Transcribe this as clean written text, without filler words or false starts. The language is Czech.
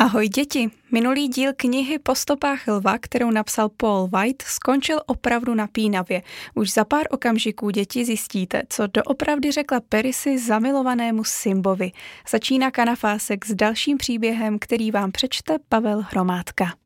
Ahoj děti, minulý díl knihy Po stopách lva, kterou napsal Paul White, skončil opravdu napínavě. Už za pár okamžiků děti zjistíte, co doopravdy řekla Perisi zamilovanému Simbovi. Začíná Kanafásek s dalším příběhem, který vám přečte Pavel Hromádka.